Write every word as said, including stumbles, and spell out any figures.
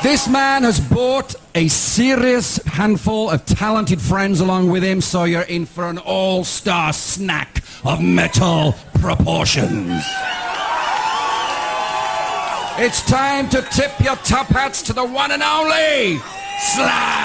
This man has brought a serious handful of talented friends along with him, so you're in for an all-star snack of metal proportions. It's time to tip your top hats to the one and only Slag!